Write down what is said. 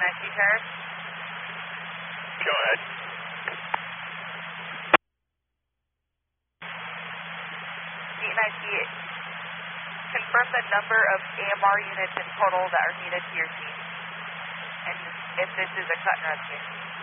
D9C tires. Go ahead. D9C, confirm the number of AMR units in total that are needed to your team, and if this is a cut and run case.